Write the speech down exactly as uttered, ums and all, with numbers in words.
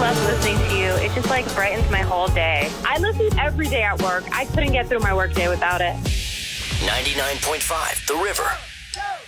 love listening to you. It just like brightens my whole day. I listen every day at work. I couldn't get through my work day without it. ninety-nine point five The River.